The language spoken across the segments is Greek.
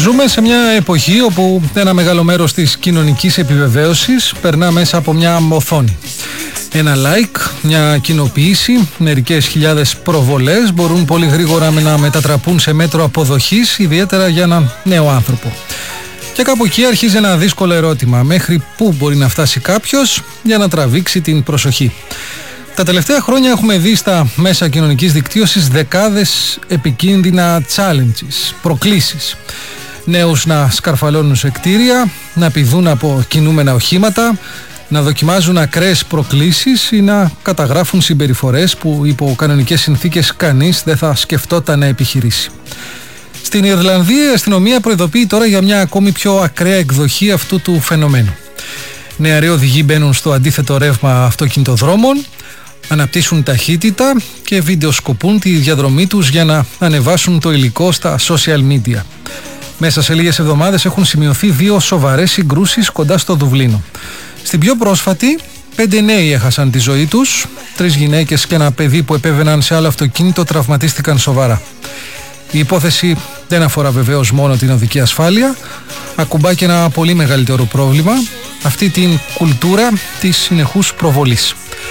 Ζούμε σε μια εποχή όπου ένα μεγάλο μέρος της κοινωνικής επιβεβαίωσης περνά μέσα από μια οθόνη. Ένα like, μια κοινοποίηση, μερικές χιλιάδες προβολές μπορούν πολύ γρήγορα να μετατραπούν σε μέτρο αποδοχής, ιδιαίτερα για έναν νέο άνθρωπο. Και κάπου εκεί αρχίζει ένα δύσκολο ερώτημα: μέχρι πού μπορεί να φτάσει κάποιος για να τραβήξει την προσοχή? Τα τελευταία χρόνια έχουμε δει στα μέσα κοινωνικής δικτύωσης δεκάδες επικίνδυνα challenges, προκλήσεις. Νέους να σκαρφαλώνουν σε κτίρια, να πηδούν από κινούμενα οχήματα, να δοκιμάζουν ακραίες προκλήσεις ή να καταγράφουν συμπεριφορές που υπό κανονικές συνθήκες κανείς δεν θα σκεφτόταν να επιχειρήσει. Στην Ιρλανδία η αστυνομία προειδοποιεί τώρα για μια ακόμη πιο ακραία εκδοχή αυτού του φαινομένου. Νεαροί οδηγοί μπαίνουν στο αντίθετο ρεύμα αυτοκινητοδρόμων, αναπτύσσουν ταχύτητα και βιντεοσκοπούν τη διαδρομή τους για να ανεβάσουν το υλικό στα social media. Μέσα σε λίγες εβδομάδες έχουν σημειωθεί 2 σοβαρές συγκρούσεις κοντά στο Δουβλίνο. Στην πιο πρόσφατη, 5 νέοι έχασαν τη ζωή τους, 3 γυναίκες και ένα παιδί που επέβαιναν σε άλλο αυτοκίνητο τραυματίστηκαν σοβαρά. Η υπόθεση δεν αφορά βεβαίως μόνο την οδική ασφάλεια, ακουμπά και ένα πολύ μεγαλύτερο πρόβλημα, αυτή την κουλτούρα της συνεχούς προβολής.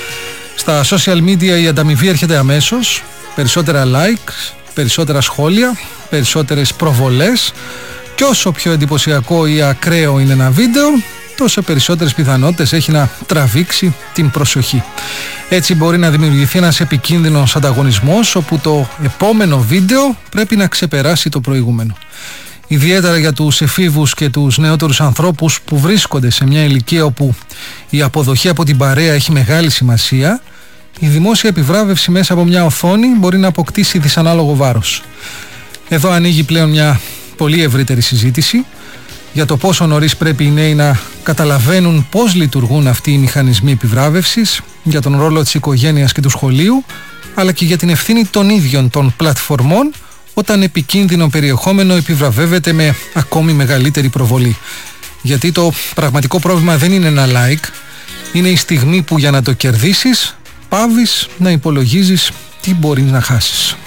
Στα social media η ανταμοιβή έρχεται αμέσως, περισσότερα likes, περισσότερα σχόλια, περισσότερες προβολές, και όσο πιο εντυπωσιακό ή ακραίο είναι ένα βίντεο, τόσο περισσότερες πιθανότητες έχει να τραβήξει την προσοχή. Έτσι μπορεί να δημιουργηθεί ένας επικίνδυνος ανταγωνισμός, όπου το επόμενο βίντεο πρέπει να ξεπεράσει το προηγούμενο. Ιδιαίτερα για τους εφήβους και τους νεότερους ανθρώπους που βρίσκονται σε μια ηλικία όπου η αποδοχή από την παρέα έχει μεγάλη σημασία, η δημόσια επιβράβευση μέσα από μια οθόνη μπορεί να αποκτήσει δυσανάλογο βάρος. Εδώ ανοίγει πλέον μια πολύ ευρύτερη συζήτηση για το πόσο νωρίς πρέπει οι νέοι να καταλαβαίνουν πώς λειτουργούν αυτοί οι μηχανισμοί επιβράβευσης, για τον ρόλο της οικογένειας και του σχολείου, αλλά και για την ευθύνη των ίδιων των πλατφορμών όταν επικίνδυνο περιεχόμενο επιβραβεύεται με ακόμη μεγαλύτερη προβολή. Γιατί το πραγματικό πρόβλημα δεν είναι ένα like, είναι η στιγμή που για να το κερδίσεις πάβεις να υπολογίζεις τι μπορείς να χάσεις.